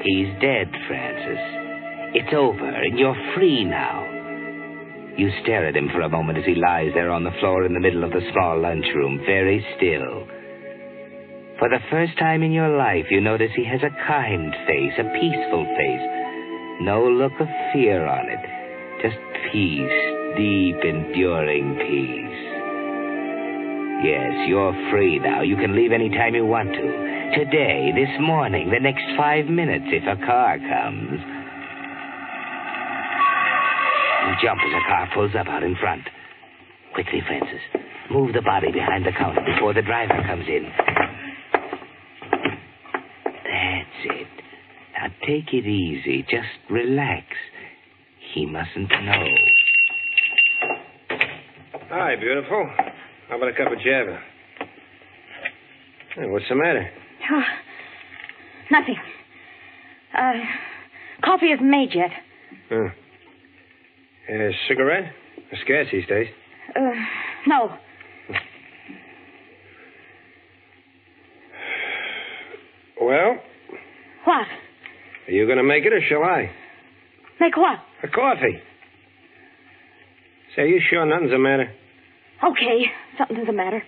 He's dead, Francis. It's over, and you're free now. You stare at him for a moment as he lies there on the floor in the middle of the small lunchroom, very still. For the first time in your life, you notice he has a kind face, a peaceful face. No look of fear on it. Just peace, deep, enduring peace. Yes, you're free now. You can leave any time you want to. Today, this morning, the next 5 minutes, if a car comes. You jump as a car pulls up out in front. Quickly, Francis. Move the body behind the counter before the driver comes in. That's it. Now take it easy. Just relax. He mustn't know. Hi, beautiful. How about a cup of java? Hey, what's the matter? Oh, nothing. Coffee isn't made yet. Huh. Cigarette? It's scarce these days. No. Well? What? Are you going to make it, or shall I? Make what? A coffee. Say, are you sure nothing's the matter? Okay, something's the matter.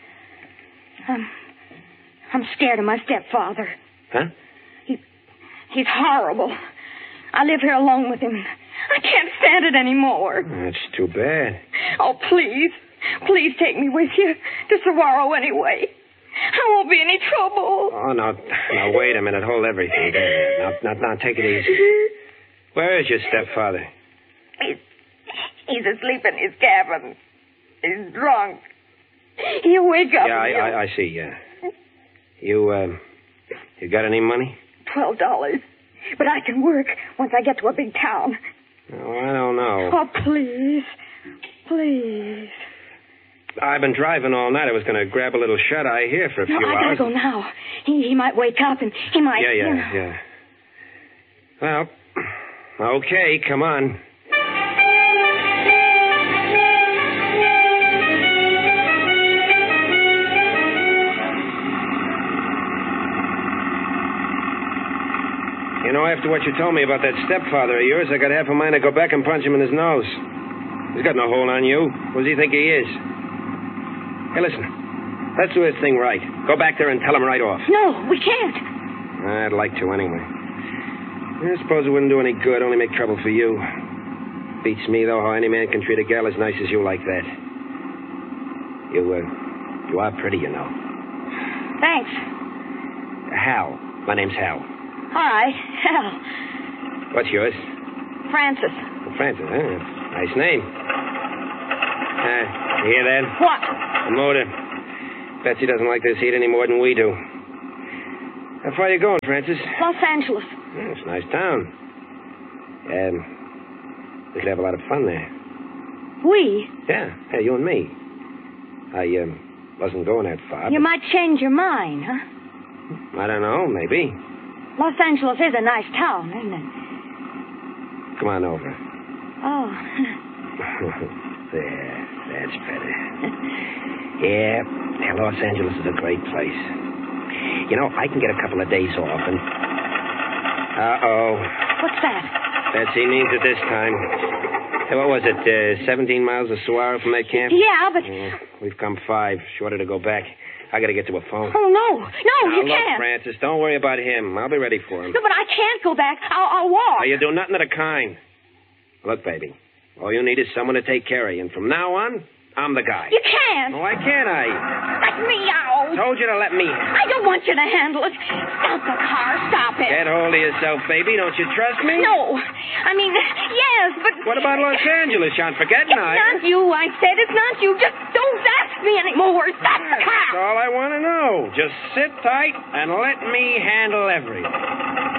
I'm scared of my stepfather. Huh? He's horrible. I live here alone with him. I can't stand it anymore. That's too bad. Oh, please. Please take me with you to Saguaro anyway. I won't be any trouble. Oh, now, wait a minute. Hold everything there. Now, take it easy. Where is your stepfather? He's asleep in his cabin. He's drunk. He'll wake up. Yeah, I see, yeah. You got any money? $12. But I can work once I get to a big town. Oh, I don't know. Oh, please. Please. I've been driving all night. I was going to grab a little shut-eye here for a few hours. I gotta go now. He might wake up and he might... Yeah. Well, okay, come on. You know, after what you told me about that stepfather of yours, I got half a mind to go back and punch him in his nose. He's got no hold on you. What does he think he is? Hey, listen. Let's do this thing right. Go back there and tell him right off. No, we can't. I'd like to anyway. I suppose it wouldn't do any good, only make trouble for you. Beats me, though, how any man can treat a gal as nice as you like that. You are pretty, you know. Thanks. Hal. My name's Hal. All right, Hal. What's yours? Francis. Francis, huh? Nice name. You hear that? What? The motor. Betsy doesn't like this heat any more than we do. How far are you going, Francis? Los Angeles. Yeah, it's a nice town. We could have a lot of fun there. We? Yeah, you and me. I wasn't going that far. You might change your mind, huh? I don't know, maybe. Los Angeles is a nice town, isn't it? Come on over. Oh. There, that's better. Yeah, Los Angeles is a great place. You know, I can get a couple of days off and... Uh-oh. What's that? Betsy means it this time. Hey, what was it, 17 miles to Saguaro from that camp? Yeah, but... We've come 5, shorter to go back. I got to get to a phone. Oh, no. No, you look, can't. Francis, don't worry about him. I'll be ready for him. No, but I can't go back. I'll walk. Now, you do nothing of the kind. Look, baby, all you need is someone to take care of you. And from now on, I'm the guy. You can't. Why can't I? Let me out. Told you to let me. I don't want you to handle it. Stop the car. Stop it. Get hold of yourself, baby. Don't you trust me? No. I mean, yes, but... What about Los Angeles? You aren't forgetting, It's not you, I said. It's not you. Just don't ask me anymore. Stop the car. That's all I want to know. Just sit tight and let me handle everything.